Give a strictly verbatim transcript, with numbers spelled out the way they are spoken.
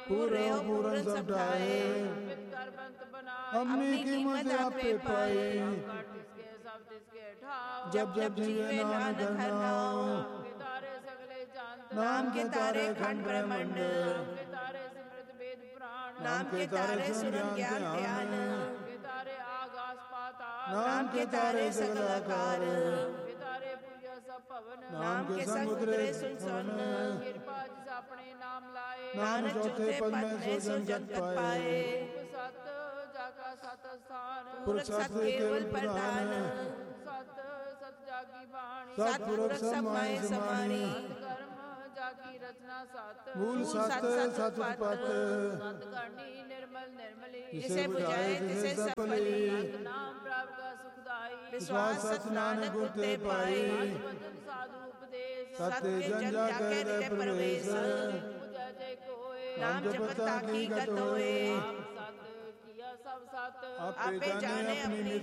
पूरे हो पूरन सब ठाए, अपनी कीमत आपे पाई, जब जब जीवे नानक हर नाम, नाम के तारे खंड ब्रह्मांड, नाम के तारे सुरन ज्ञान ध्यान, नाम के तारे सकल आकार, नाम के समुद्रे सुन सुन, नाम चौथे पद में सो जगत पाए, पुरख सत केवल प्रधान, सतपुरख सब माय समानी, मूल सत सत पत, जिसे बुझाए तिसे सफली, विश्वास सत नानक गुर ते पाई, सत्य जन जाके हृदय प्रवेश, नाम जपता की गत होए, आपे जाने अपनी